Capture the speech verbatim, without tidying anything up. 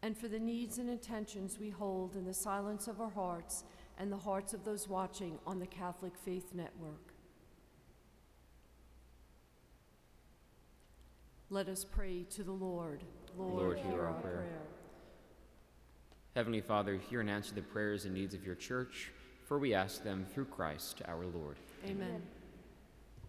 and for the needs and intentions we hold in the silence of our hearts and the hearts of those watching on the Catholic Faith Network. Let us pray to the Lord. Lord, Lord hear our prayer. prayer. Heavenly Father, hear and answer the prayers and needs of your church, for we ask them through Christ our Lord. Amen.